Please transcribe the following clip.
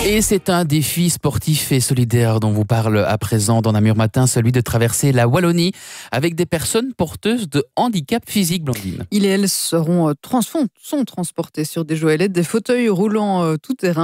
Et c'est un défi sportif et solidaire dont vous parle à présent dans Namur Matin, celui de traverser la Wallonie avec des personnes porteuses de handicap physique, Blandine. Ils et elles sont transportés sur des joëlettes, des fauteuils roulants tout-terrain.